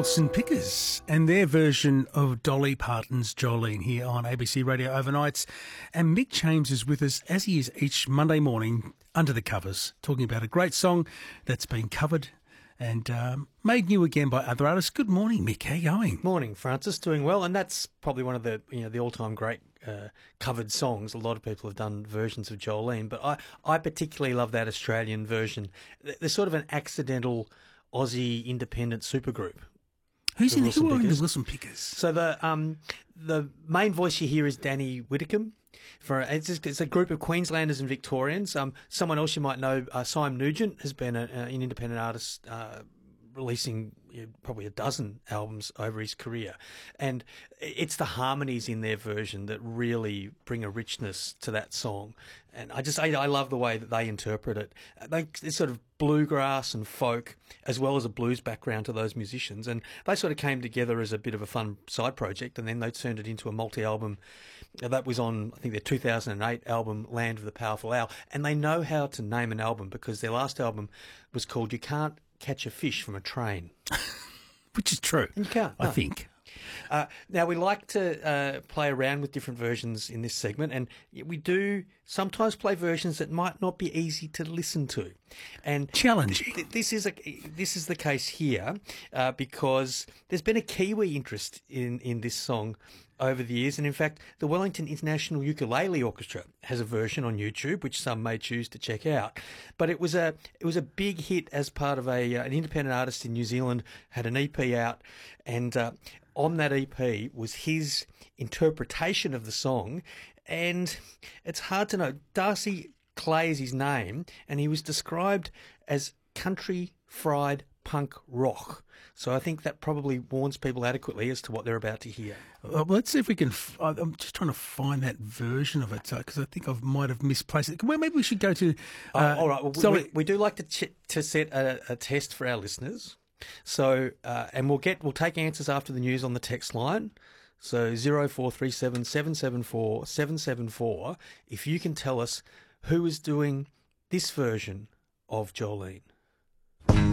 Wilson Pickers and their version of Dolly Parton's Jolene here on ABC Radio Overnights. And Mick James is with us, as he is each Monday morning, under the covers, talking about a great song that's been covered and made new again by other artists. Good morning, Mick. How are you going? Morning, Francis. Doing well, and that's probably one of the the all-time great covered songs. A lot of people have done versions of Jolene, but I particularly love that Australian version. There's sort of an accidental Aussie independent supergroup. Who's in Wilson the Pickers. Wilson Pickers? So the main voice you hear is Danny Whitcomb. It's a group of Queenslanders and Victorians. Someone else you might know, Simon Nugent, has been an independent artist releasing probably a dozen albums over his career. And it's the harmonies in their version that really bring a richness to that song. And I love the way that they interpret it. It's sort of bluegrass and folk, as well as a blues background to those musicians. And they sort of came together as a bit of a fun side project, and then they turned it into a multi-album. That was on, I think, their 2008 album, Land of the Powerful Owl. And they know how to name an album, because their last album was called You Can't Catch a Fish from a Train. Which is true. And you can't, no. I think. Now, we like to play around with different versions in this segment, and we do sometimes play versions that might not be easy to listen to. And challenging. This is the case here because there's been a Kiwi interest in this song over the years, and in fact, the Wellington International Ukulele Orchestra has a version on YouTube, which some may choose to check out. But it was a big hit as part of an independent artist in New Zealand had an EP out, and on that EP was his interpretation of the song, and it's hard to know. Darcy Clay is his name, and he was described as country fried punk rock. So I think that probably warns people adequately as to what they're about to hear. Let's see if we can. I'm just trying to find that version of it because I think I might have misplaced it. Well, maybe we should go to. All right. Well, we do like to set a test for our listeners. So and we'll take answers after the news on the text line. So 0437 774 774. If you can tell us who is doing this version of Jolene.